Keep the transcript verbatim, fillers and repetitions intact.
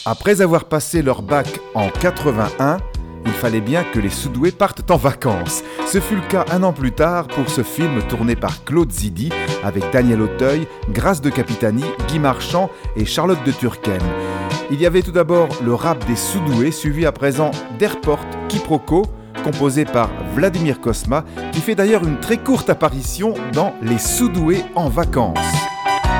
Après avoir passé leur bac en quatre-vingt-un, il fallait bien que les Sudoués partent en vacances. Ce fut le cas un an plus tard pour ce film tourné par Claude Zidi avec Daniel Auteuil, Grâce de Capitani, Guy Marchand et Charlotte de Turckheim. Il y avait tout d'abord le rap des Sudoués, suivi à présent d'Airport Quiproquo, composé par Vladimir Cosma, qui fait d'ailleurs une très courte apparition dans Les Sudoués en vacances.